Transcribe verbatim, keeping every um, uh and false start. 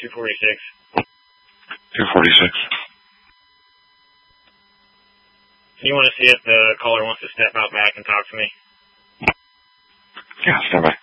two forty-six. two forty-six. You want to see if the caller wants to step out back and talk to me? Yeah, stand by.